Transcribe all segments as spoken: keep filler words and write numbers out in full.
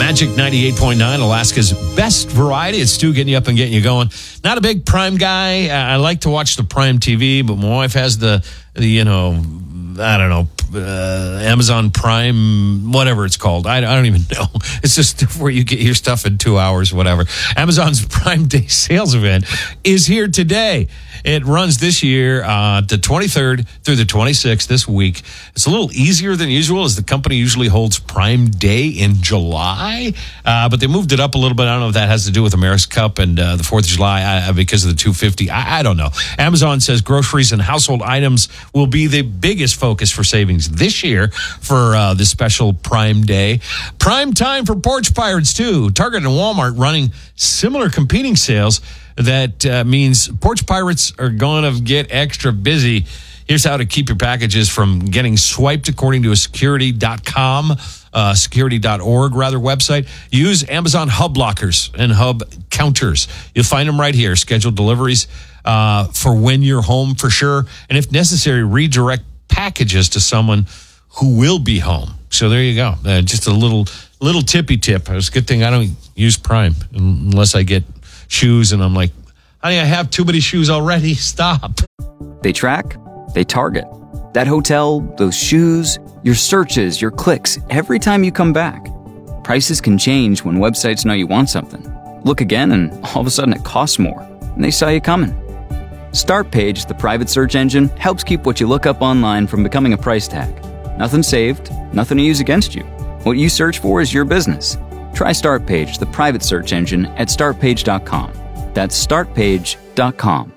Magic ninety-eight point nine, Alaska's best variety. It's Stu getting you up and getting you going. Not a big Prime guy. I like to watch the Prime T V, but my wife has the, the you know, I don't know, uh, Amazon Prime, whatever it's called. I, I don't even know. It's just where you get your stuff in two hours, whatever. Amazon's Prime Day sales event is here today. It runs this year, uh, the twenty-third through the twenty-sixth this week. It's a little easier than usual, as the company usually holds Prime Day in July, uh, but they moved it up a little bit. I don't know if that has to do with America's Cup and uh, the fourth of July uh, because of the two fifty. I, I don't know. Amazon says groceries and household items will be the biggest focus for savings this year for uh, this special Prime Day. Prime time for porch pirates, too. Target and Walmart running similar competing sales. That uh, means porch pirates are going to get extra busy. Here's how to keep your packages from getting swiped, according to a security dot com, uh, security dot org, rather, website. Use Amazon hub lockers and hub counters. You'll find them right here. Scheduled deliveries uh, for when you're home for sure. And if necessary, redirect packages to someone who will be home. So there you go. Uh, just a little little tippy tip. It's a good thing I don't use Prime unless I get shoes and I'm like, honey, I have too many shoes already. Stop. They track, they target. That hotel, those shoes, your searches, your clicks, every time you come back. Prices can change when websites know you want something. Look again and all of a sudden it costs more, and they saw you coming. Startpage, the private search engine, helps keep what you look up online from becoming a price tag. Nothing saved, nothing to use against you. What you search for is your business. Try Startpage, the private search engine, at start page dot com. That's start page dot com.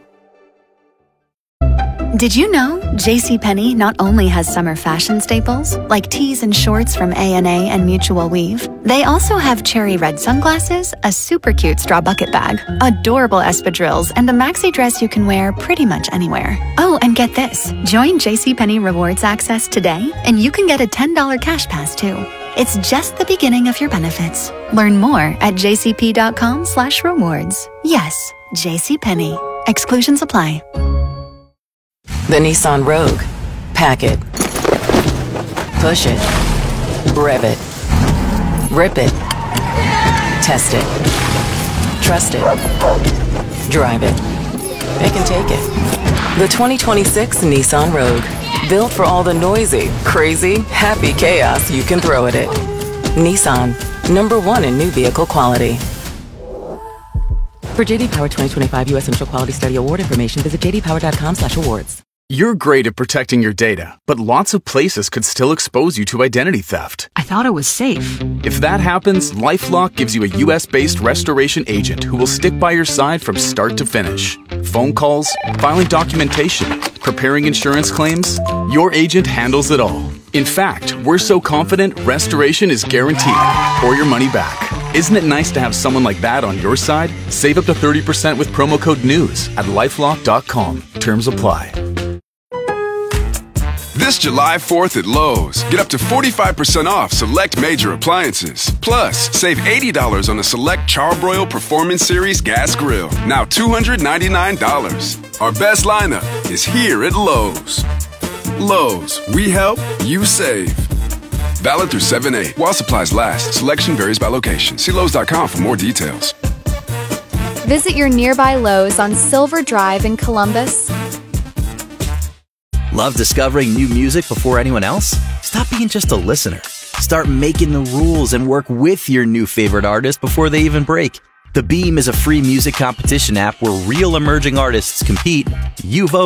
Did you know JCPenney not only has summer fashion staples, like tees and shorts from A and A and Mutual Weave, they also have cherry red sunglasses, a super cute straw bucket bag, adorable espadrilles, and a maxi dress you can wear pretty much anywhere. Oh, and get this. Join JCPenney Rewards Access today, and you can get a ten dollars cash pass, too. It's just the beginning of your benefits. Learn more at jcp.com slash rewards. Yes, JCPenney. Exclusions apply. The Nissan Rogue. Pack it. Push it. Rev it. Rip it. Test it. Trust it. Drive it. It can take it. The twenty twenty-six Nissan Rogue. Built for all the noisy, crazy, happy chaos you can throw at it. Nissan, number one in new vehicle quality. For J D Power twenty twenty-five U S Initial Quality Study Award information, visit j d power dot com slash awards. You're great at protecting your data, but lots of places could still expose you to identity theft. I thought it was safe. If that happens, LifeLock gives you a U S-based restoration agent who will stick by your side from start to finish. Phone calls, filing documentation, preparing insurance claims, your agent handles it all. In fact, we're so confident restoration is guaranteed or your money back. Isn't it nice to have someone like that on your side? Save up to thirty percent with promo code NEWS at lifelock dot com. Terms apply. This July fourth at Lowe's, get up to forty-five percent off select major appliances. Plus, save eighty dollars on a select Charbroil Performance Series gas grill, now two hundred ninety-nine dollars. Our best lineup is here at Lowe's. Lowe's, we help, you save. Valid through seven eight. While supplies last, selection varies by location. See Lowe's dot com for more details. Visit your nearby Lowe's on Silver Drive in Columbus. Love discovering new music before anyone else? Stop being just a listener. Start making the rules and work with your new favorite artist before they even break. The Beam is a free music competition app where real emerging artists compete. You vote.